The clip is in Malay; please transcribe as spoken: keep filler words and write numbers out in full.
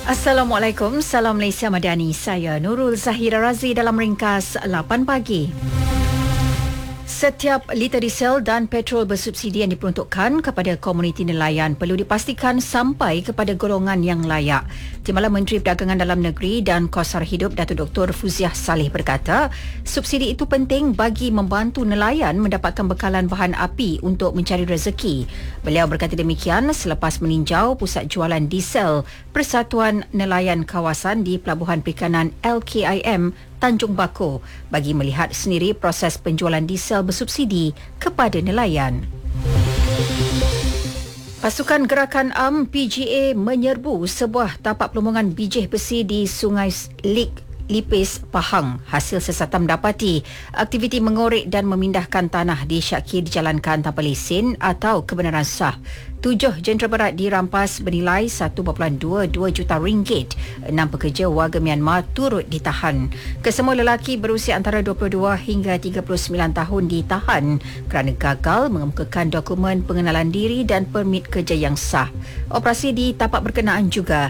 Assalamualaikum, salam Malaysia Madani. Saya Nurul Zahira Razi dalam ringkas lapan pagi. Setiap liter diesel dan petrol bersubsidi yang diperuntukkan kepada komuniti nelayan perlu dipastikan sampai kepada golongan yang layak. Timbalan Menteri Perdagangan Dalam Negeri dan Kos Sara Hidup Datuk Doktor Fuziah Saleh berkata, subsidi itu penting bagi membantu nelayan mendapatkan bekalan bahan api untuk mencari rezeki. Beliau berkata demikian selepas meninjau pusat jualan diesel Persatuan Nelayan Kawasan di Pelabuhan Perikanan L K I M Tanjung Bako bagi melihat sendiri proses penjualan diesel bersubsidi kepada nelayan. Pasukan Gerakan A M P G A menyerbu sebuah tapak pelumbungan bijih besi di Sungai Lik Lipis, Pahang. Hasil sesatan mendapati aktiviti mengorek dan memindahkan tanah di Syakir dijalankan tanpa lesen atau kebenaran sah. Tujuh jentera berat dirampas bernilai satu perpuluhan dua dua juta ringgit. Enam pekerja warga Myanmar turut ditahan. Kesemua lelaki berusia antara dua puluh dua hingga tiga puluh sembilan tahun ditahan kerana gagal mengemukakan dokumen pengenalan diri dan permit kerja yang sah. Operasi di tapak berkenaan juga